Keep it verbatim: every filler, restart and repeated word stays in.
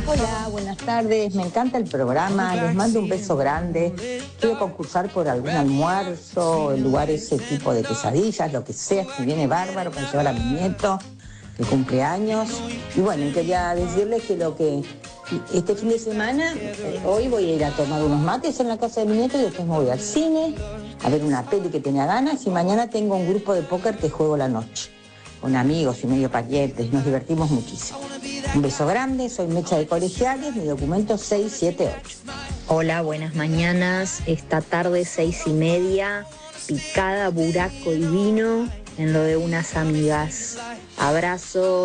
Hola, buenas tardes, me encanta el programa, les mando un beso grande. Quiero concursar por algún almuerzo, el lugar ese tipo de quesadillas, lo que sea, que viene bárbaro para llevar a mi nieto, que cumpleaños. Y bueno, quería decirles que lo que este fin de semana, eh, hoy voy a ir a tomar unos mates en la casa de mi nieto y después me voy al cine, a ver una peli que tenía ganas y mañana tengo un grupo de póker que juego la noche, con amigos y medio parientes, nos divertimos muchísimo. Un beso grande, soy Mecha de Colegiales, mi documento seis siete ocho. Hola, buenas mañanas. Esta tarde, seis y media, picada, buraco y vino en lo de unas amigas. Abrazo.